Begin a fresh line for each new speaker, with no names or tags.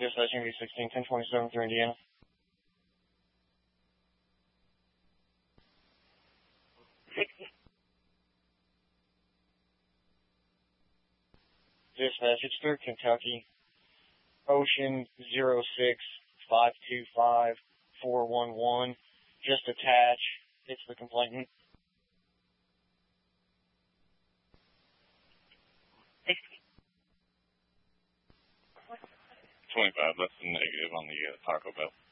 Dispatch MV16, 1027 through Indiana. Dispatch, it's through Kentucky. Ocean 06525-411. Just attach. It's the complainant.
25, that's the negative on the Taco Bell.